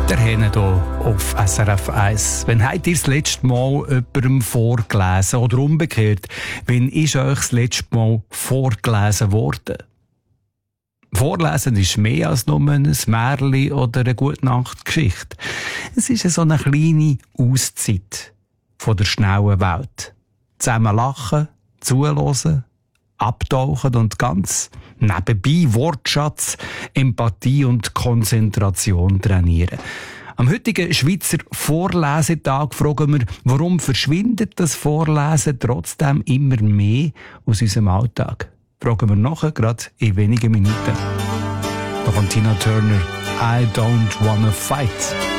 Der Henne hier auf SRF 1. Wenn habt ihr das letzte Mal jemandem vorgelesen? Oder umgekehrt, wenn ist euch das letzte Mal vorgelesen worden? Vorlesen ist mehr als nur ein Märchen oder eine Gute-Nacht-Geschichte. Es ist so eine kleine Auszeit von der schnellen Welt. Zusammen lachen, zuhören, abtauchen und ganz nebenbei Wortschatz, Empathie und Konzentration trainieren. Am heutigen Schweizer Vorlesetag fragen wir, warum verschwindet das Vorlesen trotzdem immer mehr aus unserem Alltag? Fragen wir nachher, gerade in wenigen Minuten. Da kommt Tina Turner, I don't wanna fight.